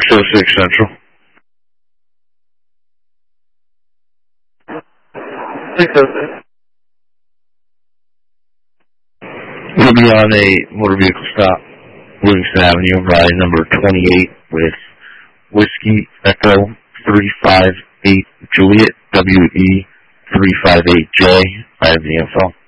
606 Central. We'll be on a motor vehicle stop, Livingston Avenue, ride number 28 with Whiskey Echo 358 Juliet, WE 358J. I have the info.